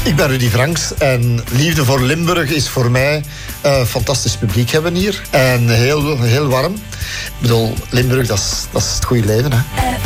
Ik ben Rudy Franks en Liefde voor Limburg is voor mij fantastisch publiek hebben hier. En heel, heel warm. Ik bedoel, Limburg, dat is het goede leven, hè.